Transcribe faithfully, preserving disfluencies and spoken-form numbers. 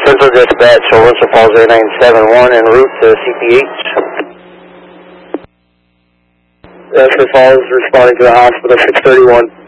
Central Dispatch, Wilson Falls eight nine seven one en route to C P H. Wilson Falls responding to the hospital six thirty-one.